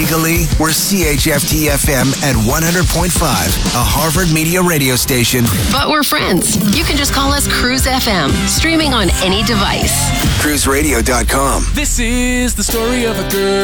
Legally, we're CHFT-FM at 100.5, a Harvard Media radio station. But we're friends. You can just call us Cruise FM, streaming on any device. CruiseRadio.com. This is the story of a girl.